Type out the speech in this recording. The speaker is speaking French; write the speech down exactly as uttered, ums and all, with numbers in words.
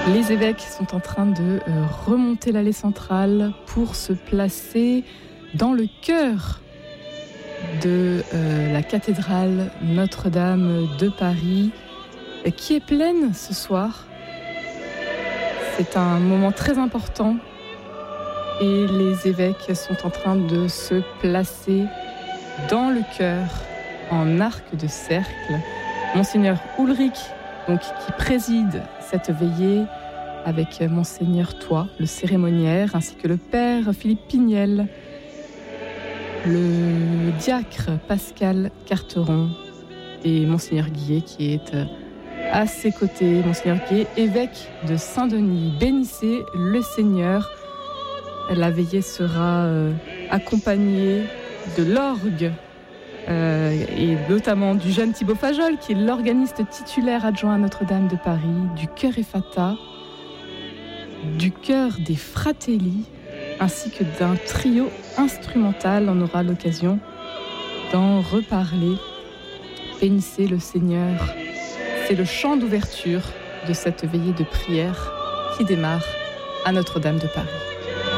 Les évêques sont en train de euh, remonter l'allée centrale pour se placer dans le cœur de euh, la cathédrale Notre-Dame de Paris, euh, qui est pleine ce soir. C'est un moment très important et les évêques sont en train de se placer dans le chœur en arc de cercle. Monseigneur Ulrich, donc, qui préside cette veillée avec Monseigneur Toit, le cérémoniaire, ainsi que le père Philippe Pignel, le diacre Pascal Carteron et Monseigneur Guillet qui est à ses côtés. Monseigneur Guillet, évêque de Saint-Denis. Bénissez le Seigneur. La veillée sera euh, accompagnée de l'orgue euh, et notamment du jeune Thibaut Fajol qui est l'organiste titulaire adjoint à Notre-Dame de Paris, du chœur Effata, du chœur des Fratelli, ainsi que d'un trio instrumental. On aura l'occasion d'en reparler. Bénissez le Seigneur. C'est le chant d'ouverture de cette veillée de prière qui démarre à Notre-Dame de Paris.